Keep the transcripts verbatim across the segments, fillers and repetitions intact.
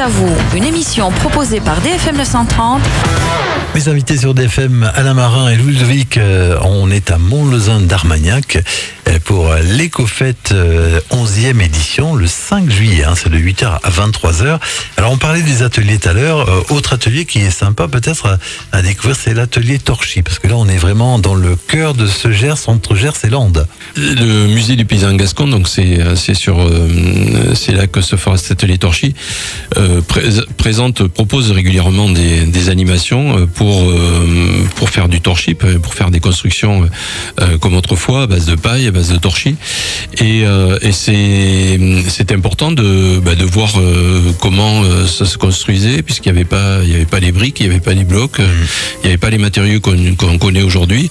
à vous, une émission proposée par D F M neuf cent trente. Mes invités sur D F M, Alain Marin et Ludovic, euh, on est à Mont-Lezin d'Armagnac euh, pour l'Écofête euh, onzième édition, le cinq juillet, hein, c'est de huit heures à vingt-trois heures. Alors on parlait des ateliers tout à l'heure, euh, autre atelier qui est sympa peut-être à, à découvrir, c'est l'atelier Torchy, parce que là on est vraiment dans le cœur de ce Gers, entre Gers et Landes. Le musée du paysan gascon, donc c'est c'est sur euh, c'est là que se fera cet atelier Torchy, euh, pré- présente propose régulièrement des, des animations pour euh, pour faire du torchis, pour faire des constructions euh, comme autrefois à base de paille, à base de torchis, et euh, et c'est c'est important de bah, de voir euh, comment euh, ça se construisait, puisqu'il y avait pas il y avait pas les briques, il y avait pas les blocs, mmh. il y avait pas les matériaux qu'on, qu'on connaît aujourd'hui,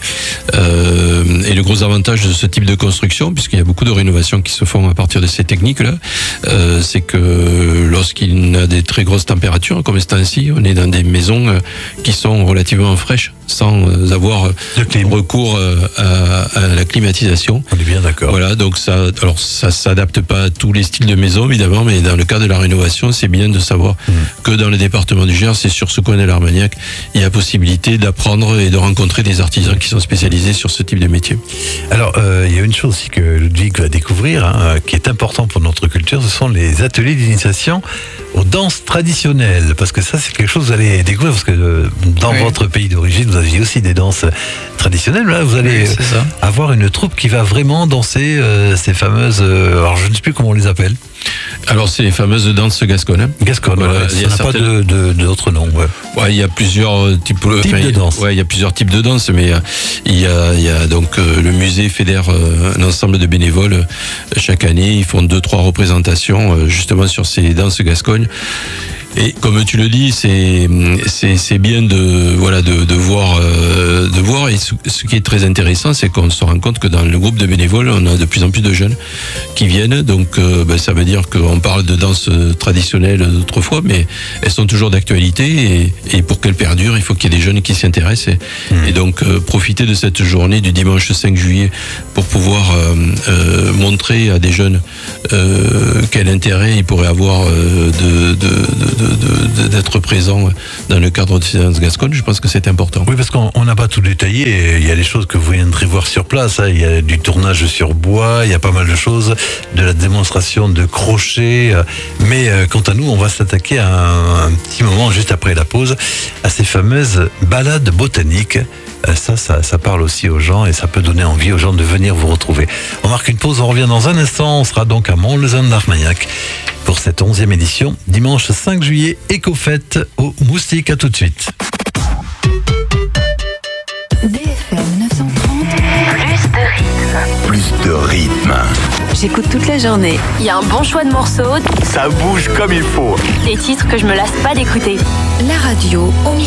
euh, et le gros avantage de ce type de construction, puisqu'il y a beaucoup de rénovations qui se font à partir de ces techniques-là, euh, c'est que lorsqu'il y a des très grosses températures, comme c'est ainsi, on est dans des maisons euh, qui sont relativement fraîches, sans euh, avoir recours euh, à, à la climatisation. On est bien d'accord. Voilà, donc ça, alors ça s'adapte pas à tous les styles de maison, évidemment, mais dans le cas de la rénovation, c'est bien de savoir mmh. que dans le département du Gers, c'est sur ce coin de l'Armagnac, il y a possibilité d'apprendre et de rencontrer des artisans qui sont spécialisés sur ce type de métier. Alors, euh, il y a une chose aussi que Ludwig va découvrir, hein, qui est important pour notre culture, ce sont les ateliers d'initiation aux danses traditionnelles, parce que ça, c'est quelque chose que vous allez découvrir, parce que euh, dans oui. votre pays d'origine, vous aviez aussi des danses traditionnelles. Là, vous allez oui, euh, avoir une troupe qui va vraiment danser euh, ces fameuses, euh, alors je ne sais plus comment on les appelle. Alors, c'est les fameuses danses gasconnes. Gasconnes, voilà, ouais, ça n'a certaines... pas de, de, d'autres noms. Ouais. Ouais, il y a plusieurs types, types enfin, de danse. Ouais, il y a plusieurs types de danse, mais euh, il y a, il y a donc euh, le musée fédère euh, un ensemble de bénévoles euh, chaque année. Ils font deux, trois représentations euh, justement sur ces danses gascognes. Et comme tu le dis, c'est c'est c'est bien de voilà de de voir euh, de voir et ce, ce qui est très intéressant, c'est qu'on se rend compte que dans le groupe de bénévoles, on a de plus en plus de jeunes qui viennent. Donc euh, ben, ça veut dire qu'on parle de danse traditionnelle d'autrefois, mais elles sont toujours d'actualité, et, et pour qu'elles perdurent, il faut qu'il y ait des jeunes qui s'y intéressent. Et, mmh. et donc euh, profiter de cette journée du dimanche cinq juillet pour pouvoir euh, euh, montrer à des jeunes euh, quel intérêt ils pourraient avoir euh, de, de, de De, de, d'être présent dans le cadre de ces danses gasconnes. Je pense que c'est important. Oui, parce qu'on n'a pas tout détaillé. Il y a des choses que vous viendrez voir sur place. Hein. Il y a du tournage sur bois, il y a pas mal de choses, de la démonstration de crochet. Mais euh, quant à nous, on va s'attaquer à un, un petit moment juste après la pause à ces fameuses balades botaniques. Ça, ça, ça parle aussi aux gens et ça peut donner envie aux gens de venir vous retrouver. On marque une pause, on revient dans un instant. On sera donc à Mont-Lezin d'Armagnac pour cette onzième édition, dimanche cinq juillet, Écofête au Moustique. À tout de suite. D F M neuf cent trente, plus de rythme. Plus de rythme. J'écoute toute la journée. Il y a un bon choix de morceaux. Ça bouge comme il faut. Des titres que je me lasse pas d'écouter. La radio au